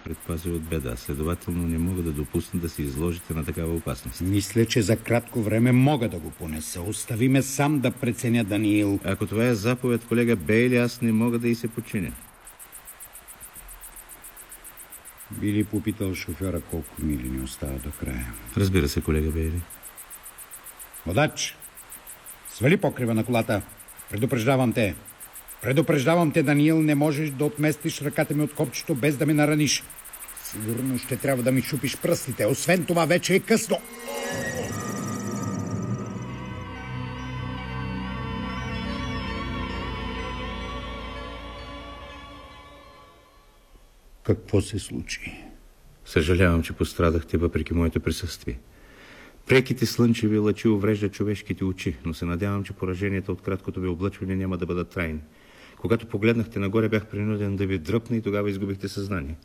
предпазя от беда. Следователно не мога да допусна да се изложите на такава опасност. Мисля, че за кратко време мога да го понеса. Остави ме сам да преценя, Даниил. Ако това е заповед, колега Бейли, аз не мога да й се подчиня. Би ли попитал шофьора колко мили ни остава до края? Разбира се, колега Бейли. Водач, свали покрива на колата. Предупреждавам те. Предупреждавам те, Даниил, не можеш да отместиш ръката ми от копчето без да ме нараниш. Сигурно ще трябва да ми шупиш пръстите. Освен това, вече е късно. Какво се случи? Съжалявам, че пострадахте въпреки моето присъствие. Преките слънчеви лъчи увреждат човешките очи, но се надявам, че пораженията от краткото ви облъчване няма да бъдат трайни. Когато погледнахте нагоре, бях принуден да ви дръпна и тогава изгубихте съзнание.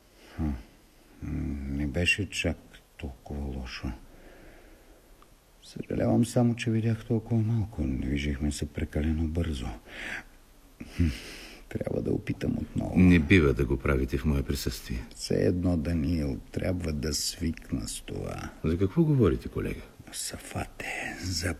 Не беше чак толкова лошо. Съжалявам само, че видях толкова малко. Движихме се прекалено бързо. Трябва да опитам отново. Не бива да го правите в мое присъствие. Все едно, Даниил, трябва да свикна с това. За какво говорите, колега? Сафате, за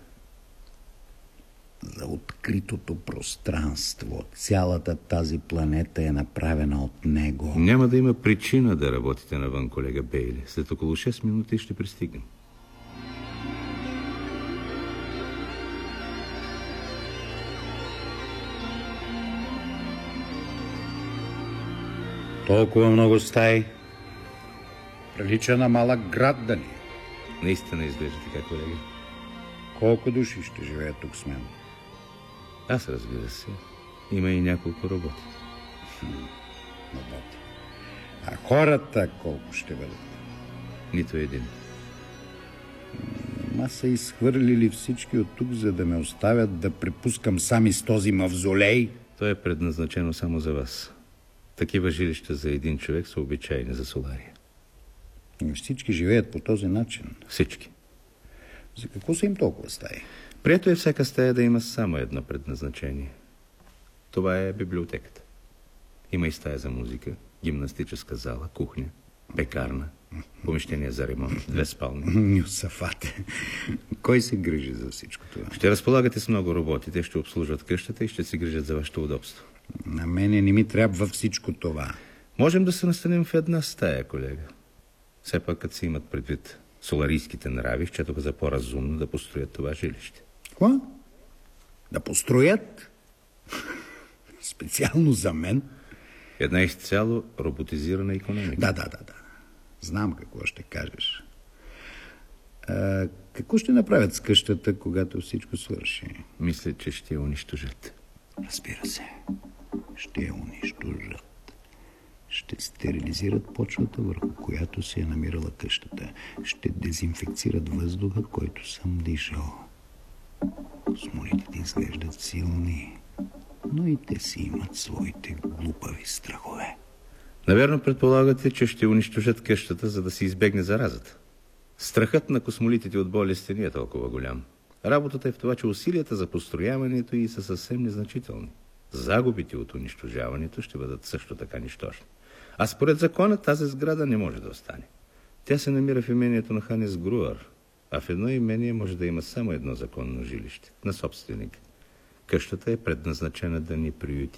откритото пространство. Цялата тази планета е направена от него. Няма да има причина да работите навън, колега Бейли. След около 6 минути ще пристигнем. Толкова много стаи. Прилича на малък град, Даниил. Наистина изглежда така, колега. Колко души ще живеят тук с мен? Аз, разбира се. Има и няколко роботи. Роботи. А хората колко ще бъдат? Нито един. Ма са изхвърлили всички от тук, за да ме оставят да препускам сами с този мавзолей? То е предназначено само за вас. Такива жилища за един човек са обичайни за Солария. И всички живеят по този начин. Всички. За какво са им толкова стаи? Прието е всяка стая да има само едно предназначение. Това е библиотеката. Има и стая за музика, гимнастическа зала, кухня, пекарна, помещение за ремонт, 2 спални. Йосафате, кой се грижи за всичко това? Ще разполагате с много роботи. Те ще обслужват къщата и ще се грижат за вашето удобство. На мене не ми трябва всичко това. Можем да се настанем в една стая, колега. Все пак, като се имат предвид соларийските нрави, счетоха за по-разумно да построят това жилище. Какво? Да построят? Специално за мен? Една изцяло роботизирана икономика. Да. Знам какво ще кажеш. Какво ще направят с къщата, когато всичко свърши? Мисля, че ще я унищожат. Разбира се. Ще я унищожат. Ще стерилизират почвата, върху която се е намирала къщата. Ще дезинфекцират въздуха, който съм дишал. Космолитите изглеждат силни, но и те си имат своите глупави страхове. Наверно предполагате, че ще унищожат къщата, за да се избегне заразата. Страхът на космолитите от болести не е толкова голям. Работата е в това, че усилията за построяването й са съвсем незначителни. Загубите от унищожаването ще бъдат също така нищожни. А според закона тази сграда не може да остане. Тя се намира в имението на Ханес Груър, а в едно имение може да има само едно законно жилище, на собственик. Къщата е предназначена да ни приюти.